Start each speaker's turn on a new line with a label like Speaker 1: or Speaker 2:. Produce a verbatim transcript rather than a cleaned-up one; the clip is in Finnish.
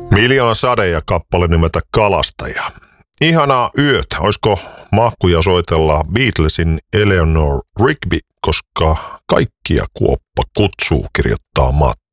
Speaker 1: Miljoona sade ja kappale nimeltä Kalastaja. Ihanaa yötä. Olisiko mahkuja soitella Beatlesin Eleanor Rigby, koska kaikkia kuoppa kutsuu, kirjoittaa Matti.